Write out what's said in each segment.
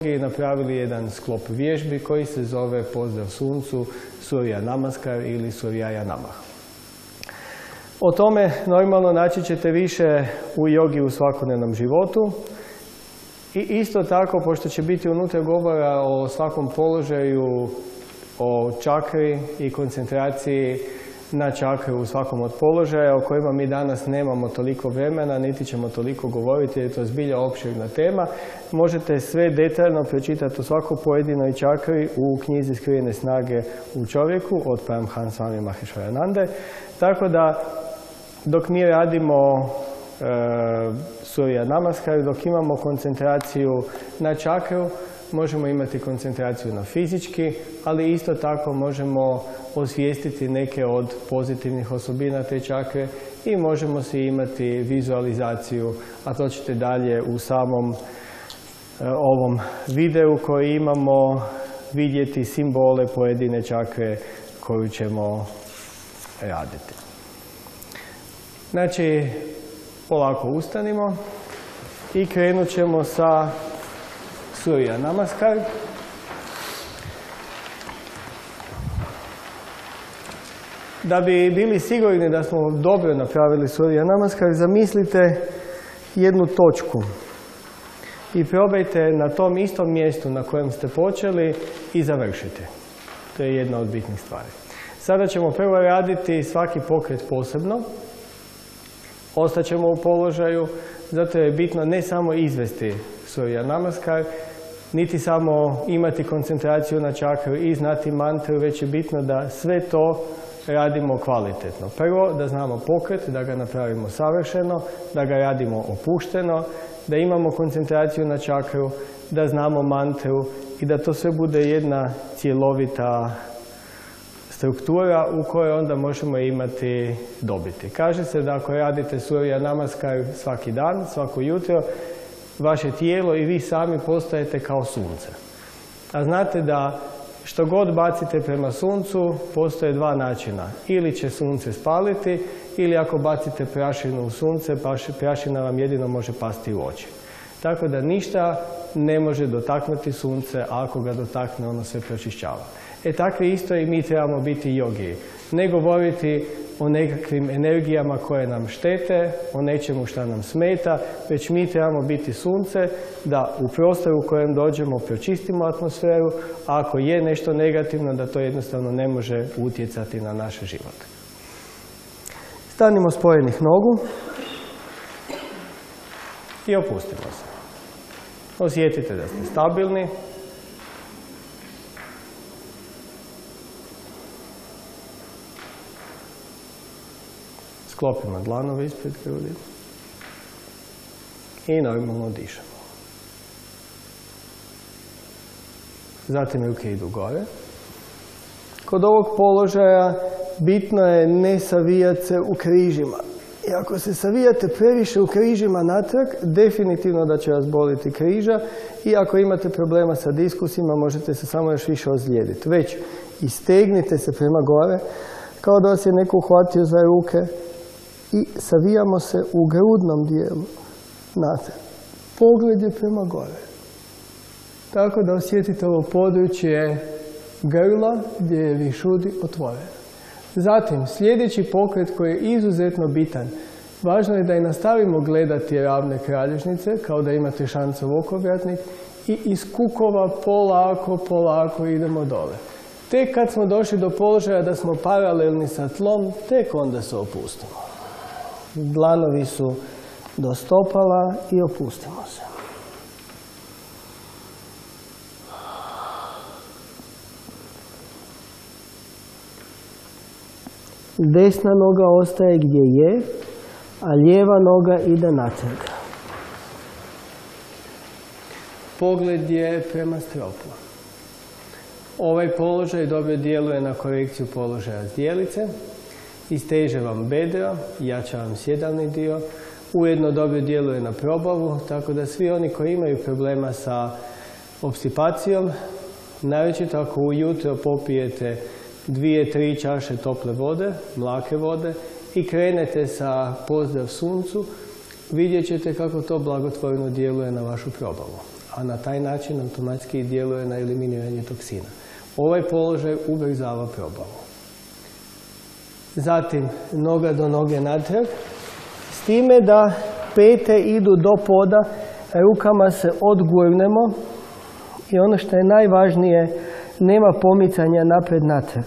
I napravili jedan sklop vježbi koji se zove Pozdrav suncu, Surya Namaskar ili Surya Namah. O tome normalno naći ćete više u jogi u svakodnevnom životu. I isto tako, pošto će biti unutra govora o svakom položaju, o čakri i koncentraciji na čakru u svakom od položaja, o kojima mi danas nemamo toliko vremena, niti ćemo toliko govoriti, jer je to zbilja opširna tema. Možete sve detaljno pročitati o svakoj pojedinoj čakri u knjizi Skrivene snage u čovjeku od Paramhansa Swami Maheshwaranande. Tako da, dok mi radimo Surya Namaskar, dok imamo koncentraciju na čakru, možemo imati koncentraciju na fizički, ali isto tako možemo osvijestiti neke od pozitivnih osobina te čakre i možemo si imati vizualizaciju, a to ćete dalje u samom ovom videu koji imamo vidjeti simbole pojedine čakre koju ćemo raditi. Znači, polako ustanimo i krenut ćemo sa Surya Namaskar. Da bi bili sigurni da smo dobro napravili Surya Namaskar, zamislite jednu točku i probajte na tom istom mjestu na kojem ste počeli i završite. To je jedna od bitnih stvari. Sada ćemo prvo raditi svaki pokret posebno. Ostaćemo u položaju, zato je bitno ne samo izvesti Surya Namaskar, niti samo imati koncentraciju na čakru i znati mantru, već je bitno da sve to radimo kvalitetno. Prvo, da znamo pokret, da ga napravimo savršeno, da ga radimo opušteno, da imamo koncentraciju na čakru, da znamo mantru i da to sve bude jedna cjelovita struktura u kojoj onda možemo imati dobiti. Kaže se da ako radite Surya Namaskar svaki dan, svako jutro, vaše tijelo i vi sami postajete kao sunce. A znate da što god bacite prema suncu, postoje dva načina. Ili će sunce spaliti, ili ako bacite prašinu u sunce, prašina vam jedino može pasti u oči. Tako da ništa ne može dotaknuti sunce, a ako ga dotakne, ono sve pročišćava. Takvi isto i mi trebamo biti jogi. Ne govoriti o nekakvim energijama koje nam štete, o nečemu što nam smeta, već mi trebamo biti sunce, da u prostoru u kojem dođemo pročistimo atmosferu, a ako je nešto negativno, da to jednostavno ne može utjecati na naš život. Stanimo spojenih nogu i opustimo se. Osjetite da ste stabilni. Sklopimo dlanove ispred grudi i normalno dišemo. Zatim ruke idu gore. Kod ovog položaja bitno je ne savijati se u križima. I ako se savijate previše u križima natrag, definitivno da će vas boliti križa i ako imate problema sa diskusima, možete se samo još više ozlijediti. Već istegnite se prema gore, kao da vas je neko uhvatio za ruke, i savijamo se u grudnom dijelu. Znate, pogled je prema gore. Tako da osjetite ovo područje grla gdje je višudi otvoren. Zatim, sljedeći pokret koji je izuzetno bitan. Važno je da i nastavimo gledati ravne kralježnice, kao da imate šancov okovratnik, i iz kukova polako idemo dole. Tek kad smo došli do položaja da smo paralelni sa tlom, tek onda se opustimo. Dlanovi su do stopala i opustimo se. Desna noga ostaje gdje je, a lijeva noga ide natrag. Pogled je prema stropu. Ovaj položaj dobro djeluje na korekciju položaja zdjelice. Isteže vam bedra, jača vam sjedalni dio, ujedno dobro djeluje na probavu, tako da svi oni koji imaju problema sa opstipacijom, naročito ako ujutro popijete 2-3 čaše tople vode, mlake vode, i krenete sa pozdrav suncu, vidjet ćete kako to blagotvorno djeluje na vašu probavu. a na taj način automatski djeluje na eliminiranje toksina. Ovaj položaj ubrzava probavu. Zatim, noga do noge natrag, s time da pete idu do poda, rukama se odgurnemo i ono što je najvažnije, nema pomicanja napred-natrag.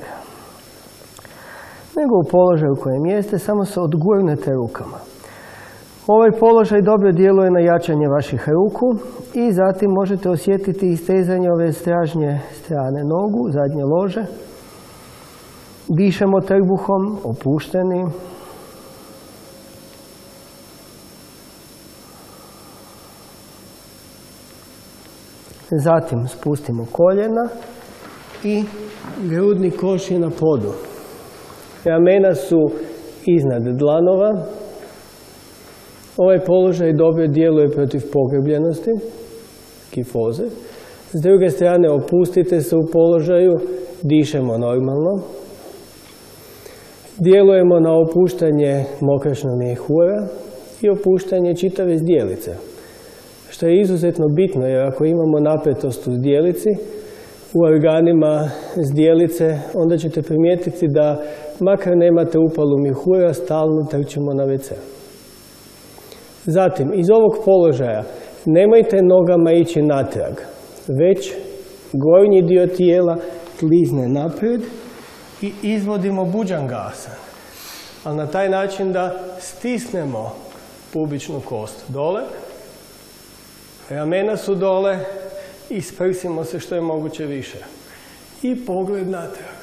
Nego u položaju u kojem jeste, samo se odgurnete rukama. Ovaj položaj dobro djeluje na jačanje vaših ruku i zatim možete osjetiti istezanje ove stražnje strane nogu, zadnje lože. Dišemo trbuhom, opušteni. Zatim spustimo koljena i grudni koš je na podu. Ramena su iznad dlanova. Ovaj položaj dobro djeluje protiv pogrbljenosti, kifoze. S druge strane opustite se u položaju, dišemo normalno. Djelujemo na opuštanje mokraćnog mjehura i opuštanje čitave zdjelice. Što je izuzetno bitno, jer ako imamo napetost u zdjelici, u organima zdjelice, onda ćete primijetiti da makar nemate upalu mjehura, stalno trčimo na WC. Zatim, iz ovog položaja nemojte nogama ići natrag, već gornji dio tijela klizne naprijed i izvodimo Bhujangasana. Ali na taj način da stisnemo pubičnu kost dole, ramena su dole i sprsimo se što je moguće više. I pogled natrag.